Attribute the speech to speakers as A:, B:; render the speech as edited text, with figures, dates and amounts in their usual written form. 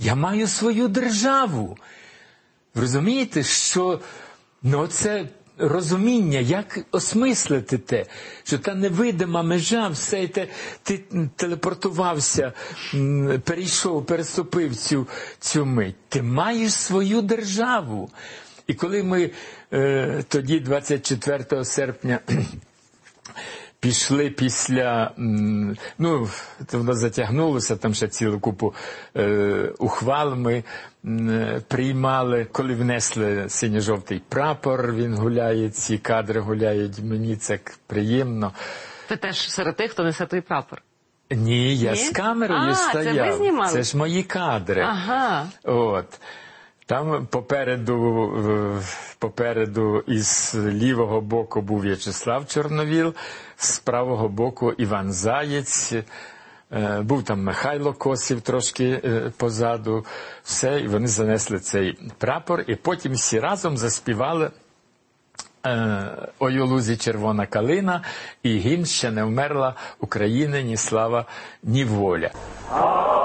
A: Я маю свою державу. Розумієте, що це розуміння, як осмислити те, що та невидима межа, все те, ти телепортувався, переступив цю мить. Ти маєш свою державу. І коли ми тоді, 24 серпня, пішли після, воно затягнулося, там ще цілу купу ухвал ми приймали, коли внесли синьо-жовтий прапор, він гуляє, ці кадри гуляють, мені це приємно.
B: Ти теж серед тих, хто несе той прапор?
A: Ні, я з камерою стояв.
B: Це ви знімали?
A: Це ж мої кадри.
B: Ага.
A: Там попереду із лівого боку був В'ячеслав Чорновіл, з правого боку Іван Заєць, був там Михайло Косів трошки позаду, все, і вони занесли цей прапор, і потім всі разом заспівали «Ой у лузі червона калина» і гімн «Ще не вмерла Україна, ні слава, ні воля».